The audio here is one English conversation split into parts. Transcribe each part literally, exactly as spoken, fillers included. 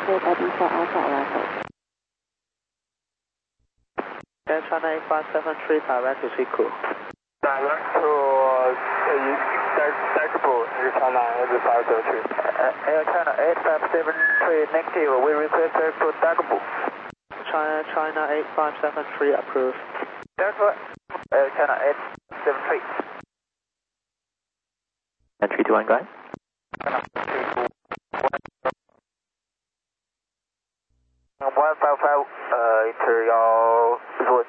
traffic at East Alpha Level. Air China eight five seven three, direct to Siku. Direct to Dagbu, Air China eight five seven three. Air China eight five seven three negative, we request to Dagbu. China, China eight five seven three approved. Therefore, Air China eight seven three. And three two one, go ahead. one five five, uh, enter your result.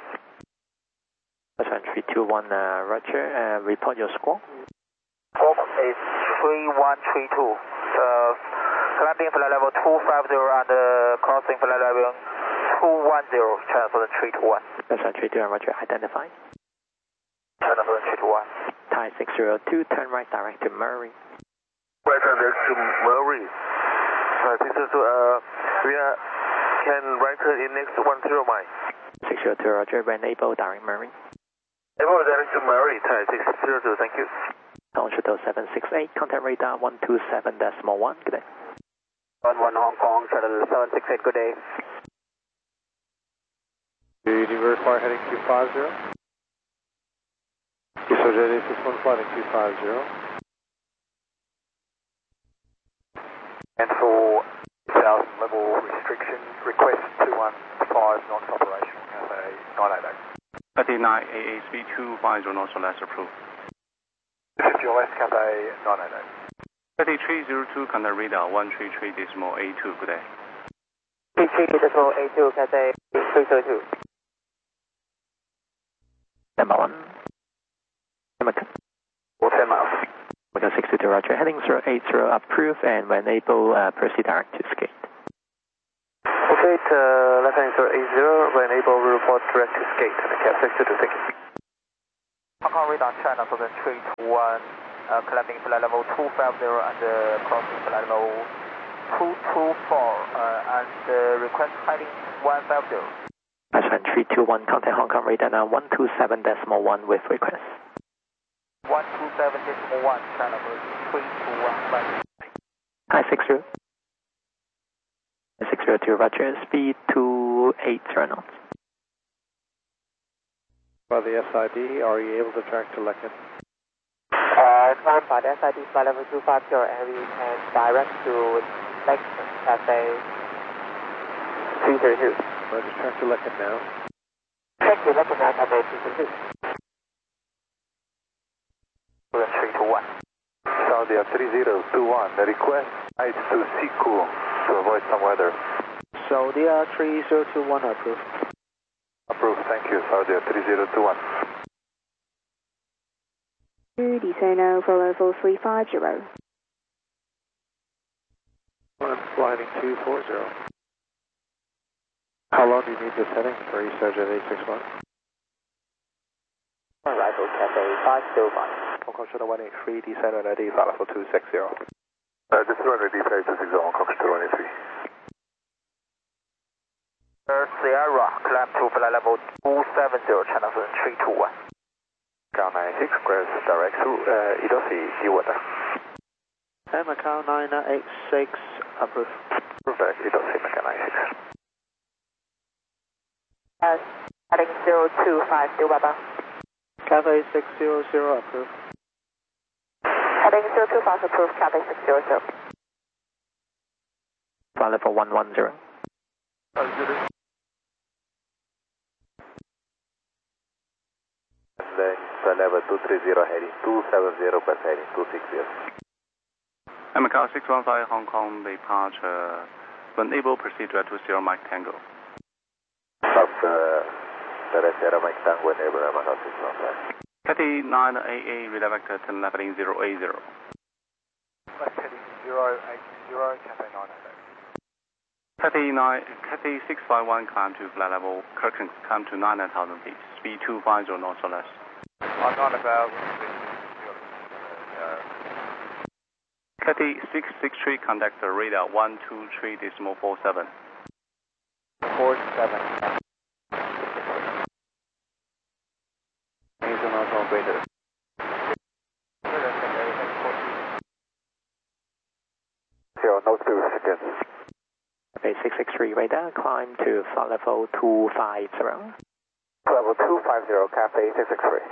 three two one, uh, Roger, uh, report your score. Four is three one three two. Uh, climbing flight level two five zero and uh, crossing flight level two one zero. China for the three two one. That's three two one, Roger, identify. China for the three two one. Thai six zero two, turn right direct to Murray. Right direct to Murray. Uh, this is, uh, we are, can right turn in next one zero mile. six zero two, Roger, when able, direct Murray. Able direct to Murray, Thai six zero two, thank you. Longitude seven six eight, contact radar one two seven decimal one, good day. one one Hong Kong, shuttle seven six eight, good day. Do you require heading two five zero? So J D six one flighting two five zero. And for south level restriction, request two one five knots operational, Cathay nine eight eight. thirty-nine A A speed two five zero knots or less approved. This is your left Cathay nine eight eight. thirty-three zero two, contact radar one three three decimal A two, good day. three three decimal A two, Cathay three zero two. Number one. Number two. ten miles. We got six two two, Roger, heading zero eight zero, approved, and when able, uh, proceed direct to skate. Okay, uh, left hand zero eight zero, when able, we report direct to skate, and the cap six two two, thank you. Hong Kong radar China for the three two one, uh, climbing flight level two five zero and uh, crossing flight level two two four, uh, and uh, request heading one five zero. That's one three two one, contact Hong Kong radar now one two seven decimal one with request. one two seven decimal one, China for three two one, flight. Hi, six zero. six zero two, Roger, speed two eight zero knots. By the S I D, are you able to track to Lekin? Uh, climb by the S I D flight level two five zero, and we can direct to Lekin, Cathay three zero two. Roger, track to Lekin now. Track to Lekin now, Cathay three zero two. three two one. Saudi three zero two one, the request is to Siku to avoid some weather. Saudi three zero two one approved. Approved, thank you, Saudi three zero two one. Descend for level three five zero. One flighting two four zero. How long do you need this heading for East J eight six one? Arrival Cathay five zero five. Hong Kong Shuttle one eight three, descend on ready, flight level two six zero. Uh, this is runway D P two six zero, Hong Kong Shuttle one eight three. Sierra, climb to flight level two seven zero, China for three two one. Ground nine six, request direct to uh, Idosi, Iwata. Air Macau nine eight six approved. Perfect, Idosi, Macau nine six. Uh, heading zero two five, Baba. Cathay six zero zero approved. Heading zero two five approved, Cathay six zero zero. Flight level one one zero. And then flight level two three zero heading two seven zero, bus heading two six zero. Macau six one five, Hong Kong departure. When able, proceed direct to zero Mike Tango. Stop the direct zero Mike Tango whenever Macau six one five. Cathay nine A A, redirect turn left heading zero eight zero. Left heading zero eight zero, Cathay nine eight eight. Cathay nine, Cathay six five one, climb to flight level, correction, climb to nine thousand feet, speed two five zero knots or less. On nine thousand feet. Cathay six six three, contact the radar one two three decimal four seven. four seven. He's an auto operator. Zero, no two seconds. Cathay six six three radar, climb to flight level two five zero. Level two five zero, Cathay six six three.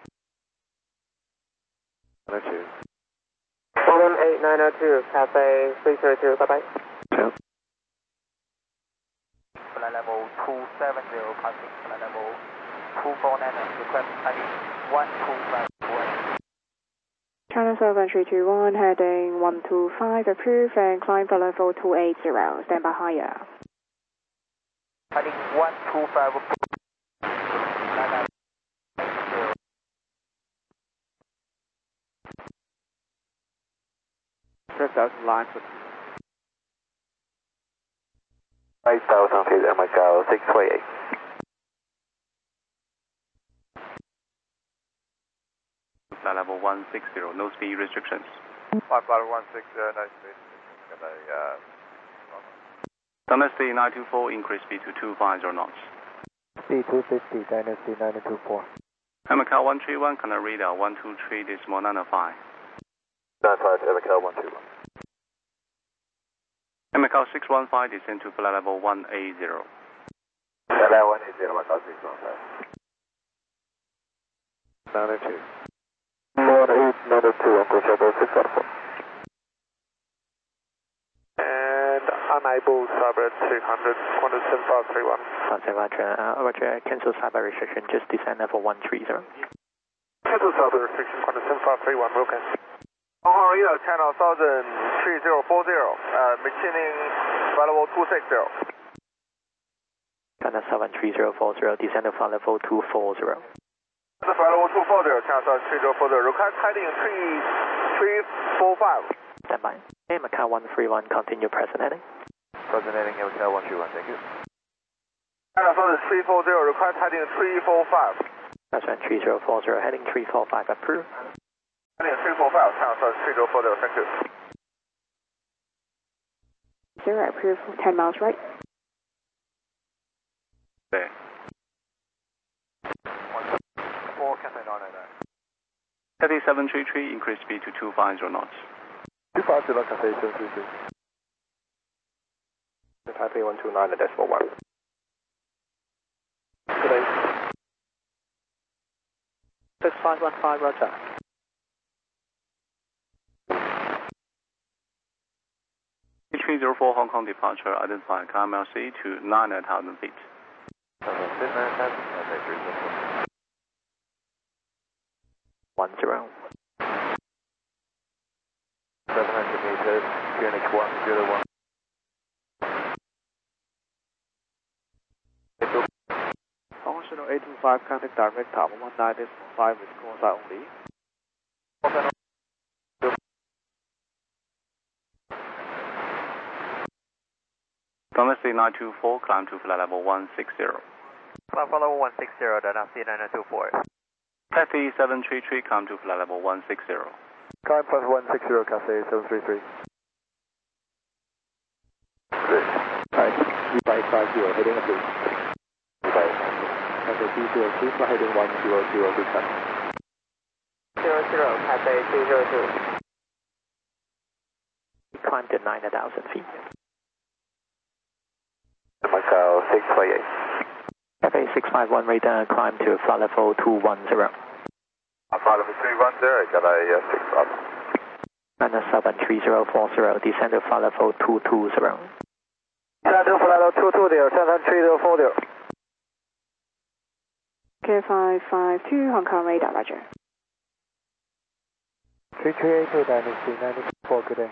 nine oh two. one eight nine oh two, Cathay three zero two, bye bye. Two. Flight level two seven zero, passing flight level two four nine, request heading one two five one. China seven three two one, heading one two five, approved, and climb for level two eight zero, stand by higher. Heading one two five, Press out line for eight thousand feet, Macau six two eight. Flight level one six zero, no speed restrictions. Flight level one six zero, no speed. Cathay, uh, Dynasty nine two four, increase speed to two five zero knots. Speed two fifty, Dynasty nine two four. Macau one three one, Canada radar one two three decimal nine five. nine five, Macau one two one. Macau six one five, descend to flight level one eight zero. Cathay one eight zero, Macau six one five. nine oh two. one eight nine oh two, Uncle Shadow six one four. And unable Cyber three hundred, Qantas seven five three one. Contact Roger, uh, Roger, cancel cyber restriction, just descend level one three zero. Cancel Cyber restriction, Qantas seven five three one, will cancel. Oh, yeah, China one thousand three zero four zero, uh, maintaining flight level two six zero. China seven three zero four zero, descend to flight level two four zero. Flight level two four zero, China one thousand three zero four zero, request heading three three four five. Stand by. Hey, Macau one three one, continue present heading. Present heading, Macau one three one, thank you. China one thousand three four zero, request heading three four five. China three zero four zero, heading three four five, approved. Heading three four five, China one thousand three zero four zero, thank you. Zero, approved, ten miles right. There. four, Cathay nine oh nine. Cathay seven three three, increase speed to two five zero knots. two five zero, Cathay seven three three. Taipei one two nine, decimal one. Today. six five one five, Roger. three zero four Hong Kong departure, identify K M L C to nine thousand feet. One zero. seven hundred meters, Q N H one zero one. Functional eight two five, contact direct tower one nine five with call sign only. Dynasty nine two four, climb to flight level one six zero. Flight level one six zero, Dynasty nine two four. Cathay seven three three, climb to flight level one six zero. Climb plus one six zero, Cathay seven three three. Good. Alright, three five five zero, heading up to three five. Cathay two zero two, for heading one zero zero, good time. Zero zero, Cathay two zero two. Climb to nine thousand feet. Macau six five eight. Cathay six five one radar, climb to flight level two one zero. Flight level three one zero, Cathay six five. China seven three zero four zero, descend to flight level two two zero. China two flight level two two zero, China three zero four zero. K five five two, Hong Kong radar, Roger. three three eight two, Dynasty nine four, good day.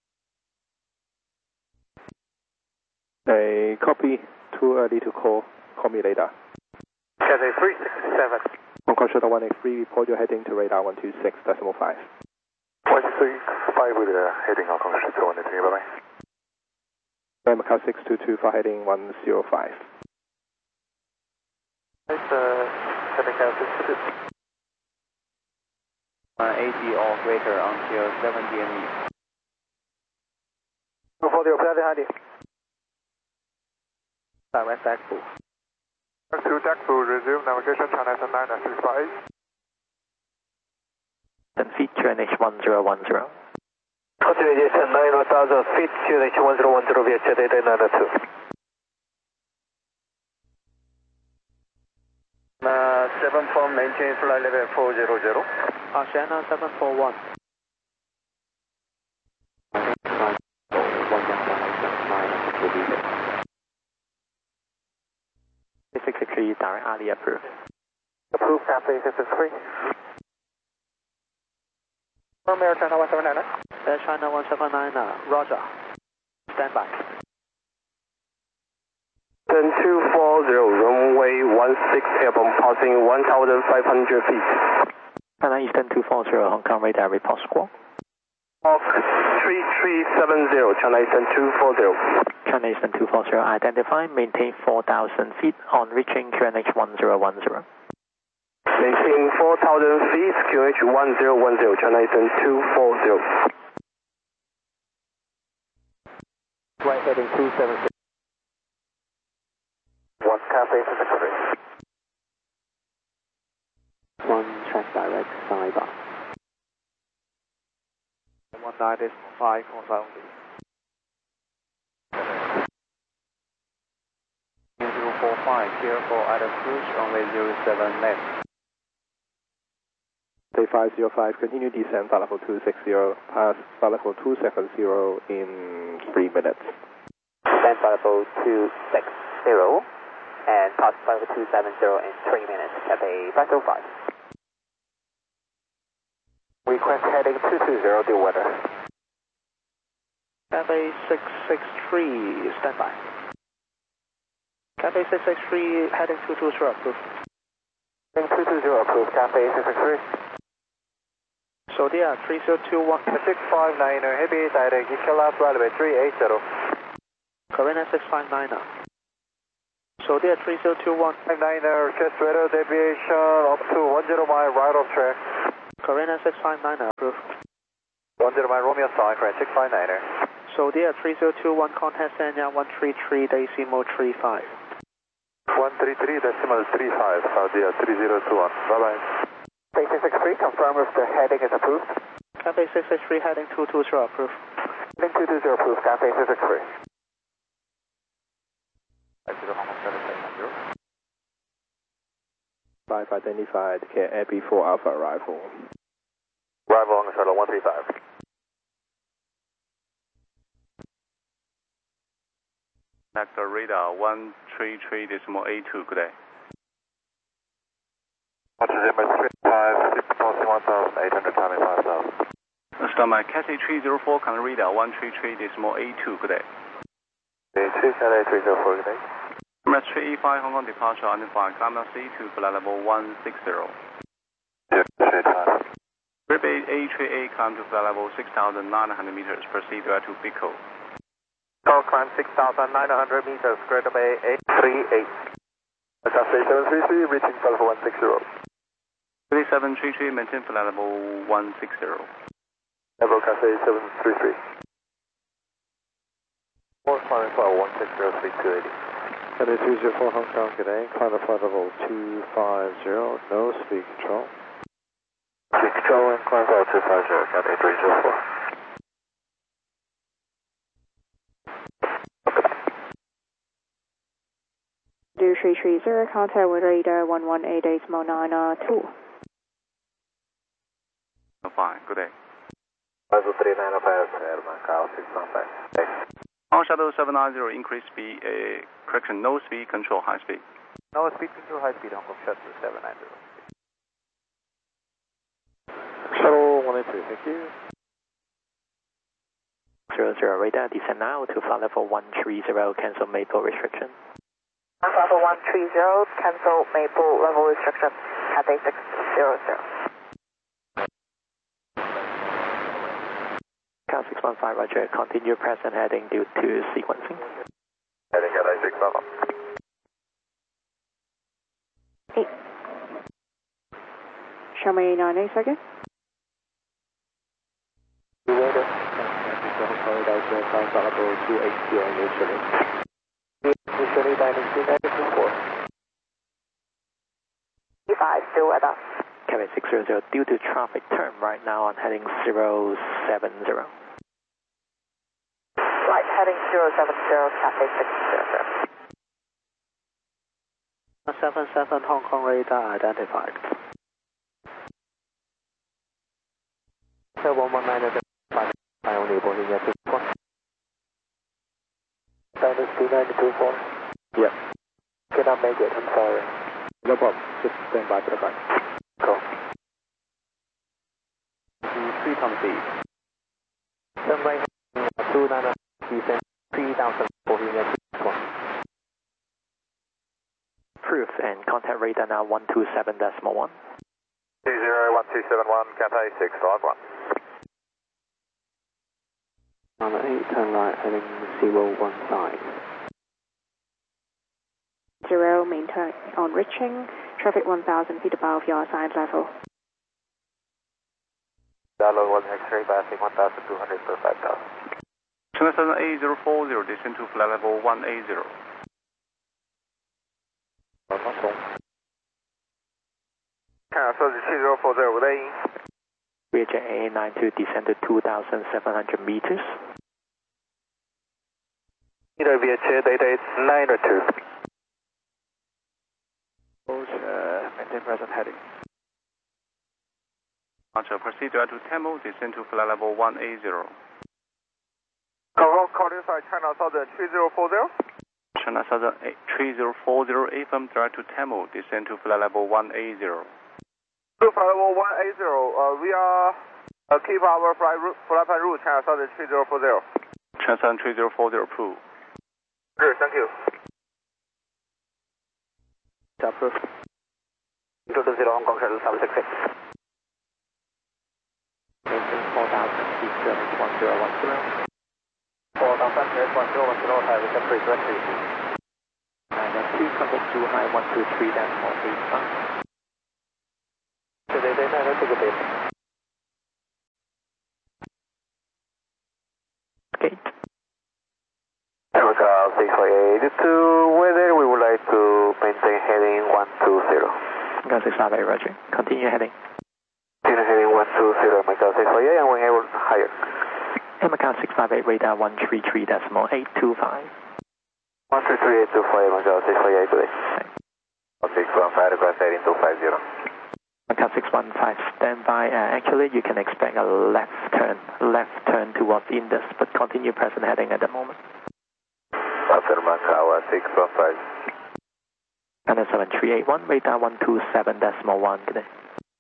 Hey, copy. Too early to call. Call me later. Cathay three six seven. Hong Kong Shuttle one eight three, report your heading to radar one two six decimal five. one six five with uh, heading Hong Kong Shuttle one eight three, bye bye. Macau six two two for heading one zero five. It's uh, Cathay six two two. Uh, eighty or greater until seventy M E. two four zero, Cathay handy. Direct Dagbu. To Dagbu, resume navigation, China nine six five eight. ten feet, Q N H one zero one zero. Q Continue descent nine thousand feet, Q N H one zero one zero, V H data nine two. Uh, seven form, maintain flight level four zero zero. Oceana seven four one. six six three, direct Ali approved. Approved, Cathay six six three. Air China one seven nine, Air China one seven nine, Roger. Stand by. ten two four zero, runway one six, airborne passing one thousand five hundred feet. China Eastern two four zero, Hong Kong radar report squawk. Hawk three three seven zero, China Eastern two four zero. China Eastern two four zero, identify, maintain four thousand feet on reaching Q N H one zero one zero. Maintain four thousand feet, Q H one zero one zero, China Eastern two four zero. Right heading two seven six. One Cathay six six three. One track direct, sidebar. one nine five on only. zero four five, clear for Adam Cruz, runway zero seven left. Day five zero five, continue descent, flight level two six zero, pass flight level two seven zero in three minutes. Descent flight level two six zero, and pass flight level two seven zero in three minutes, Cathay five oh five. Request heading two two zero, due weather. Cathay six six three, stand by. Cathay six six three, heading two two zero, approved. Heading two two zero, approved, Cathay six six three. Zodiac three zero two one. six five niner, heavy direct, Ikela, flight level three eight zero. Carina six five niner. Zodiac three zero two one. five niner, chest radar deviation up to one zero mile right of track. Carina six five niner, approved. one zero mile Romeo sign, correct, six five niner. Zodiac three zero two one, contact Sanya one three three decimal three five. one three three decimal three five, Zodiac three zero two one, bye bye. Cathay six six three, confirm if the heading is approved. Cathay six six three, heading two two zero, approved. Heading two two zero, approved, Cathay six six three. Five identified, K A B four Alpha arrival. Arrival on shuttle one three five. Nectar radar one three three decimal eight two, good day. December three five, passing one thousand eight hundred, timing five thousand. Stomach Cathay three zero four, Canada radar one three three decimal eight two, good day. Day two, Cathay three zero four, good day. Number three eight five, Hong Kong departure, identify, climb C to flight level one six zero. Yes, straight time. Group eight A three eight, climb to flight level six thousand nine hundred meters, proceed to Pico. Call climb six thousand nine hundred meters, Greater Bay eight three eight. Cathay seven three three, reaching flight level one six zero. seven three three, maintain flight level one six zero. Level Cathay seven three three. Four climbing flight one six zero, speed two eighty. Cathay three zero four Hong Kong, good day. Climb flight level two five zero, no speed control. Speed control and climb flight two five zero, Cathay three zero four. two three three zero, contact with radar one one eight decimal nine two. Fine, good day. five three nine five, Macau six one five. On shuttle seven nine zero, increase speed, uh, correction, no speed control, high speed. No speed control, high speed, Hong Kong shuttle seven nine zero. Shuttle one eight three, thank you. zero zero radar, descend now to flight level one three zero, cancel Maple restriction. Flight level one three zero, cancel Maple level restriction, Cathay six zero zero. Car six one five, roger, continue present heading due to sequencing. Heading Cathay six one five. eight. Show me nine eight seconds. Weather, Hong Kong radar, climb flight level two eight zero initially. Initially landing two nine two four. five, still weather. Kevin six zero zero, due to traffic turn right now on heading zero seven zero. heading zero seven zero, Cathay six zero zero. seven seven Hong Kong radar identified. one one nine identified. I only boarding at six one. Minus two nine two four. Yeah. Cannot make it, I'm sorry. No problem. Just stand by for the climb. Go. three ton feet. Turn right two nine descend three thousand boarding at six one. Approved and contact radar now one two seven decimal one. two zero one two seven one, Cathay six five one. On eight, turn right, heading zero one five. Zero, maintain on reaching. Traffic one thousand feet above your assigned level. Download one X-ray, passing one thousand two hundred for five thousand. China seven eight zero four zero, descend to flight level one eight zero. China seven two zero four zero, relaying. Region A nine two, descend to two thousand seven hundred meters. Either via chair, data is nine or two. Uh, maintain present heading. Archer, proceed to Altitude Tamil, descend to flight level one eight zero. Control, call inside China Southern three zero four zero. China Southern three zero four zero, A F M direct to Tamil, descend to flight level one eight zero. To flight level one eight zero, uh, we are uh, keep our flight route, flight plan route, China Southern three zero four zero. China Southern three zero four zero, approved. Good, thank you. Approved. two two zero Hong Kong Shuttle seven six six. Maintain four thousand feet, Q N H one zero one zero. four thousand one zero one zero, have a free directory. nine two, contact two high one two three decimal eight five. Today, they never take a bit. Gate. America six five eight two, weather, we would like to maintain heading one two zero. Go six five eight, roger. Continue heading. Continue heading one two zero, America six five eight, and we're able higher. Macau six five eight, radar one three three decimal eight two five. one three three eight two five, Macau six five eight today. six one five, request heading two five zero. Macau six one five, stand by. Uh, actually, you can expect a left turn, left turn towards Indus, but continue present heading at the moment. After Macau six one five. And seven three eight one, radar one two seven decimal one, good day.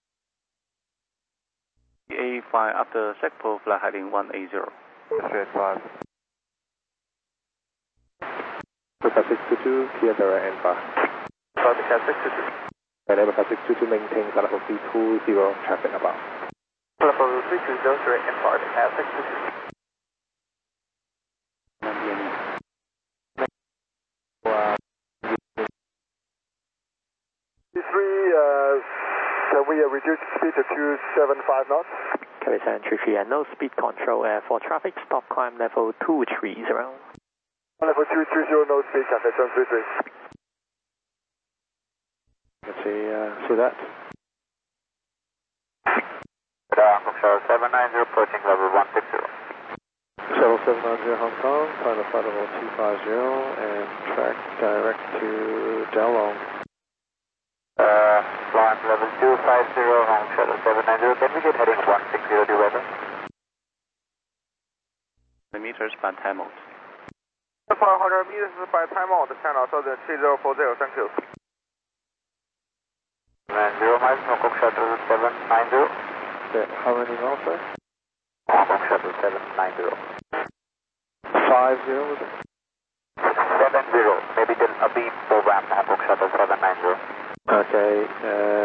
A five after Sekpo, flight heading one eight zero. Straight five. Macau six two two, clear the right end bar. Macau six two two. And Macau six two two, maintain flight level three two zero, traffic above. Level three two zero, straight and bar, Macau six two two. Three, uh, can we uh, reduce speed to two seven five knots? Carry seven three three, and no speed control uh, for traffic, stop climb level two three zero. Level two three zero, no speed, Cathay seven three three. Let's see, uh, see that? Shuttle seven nine zero, approaching level one six zero. Shuttle seven nine zero Hong Kong, climb to flight level two five zero, and track direct to Dalong. Uh, climb level two five zero, Hong Shuttle seven nine zero, can we get heading one six zero to weather? The meters by time out. five hundred meters by time out, China Southern three zero four zero, thank you. And zero miles, Hong Kong Shuttle seven nine zero. Okay, how many miles, sir? Hong Kong Shuttle seven nine zero. Five zero, was it?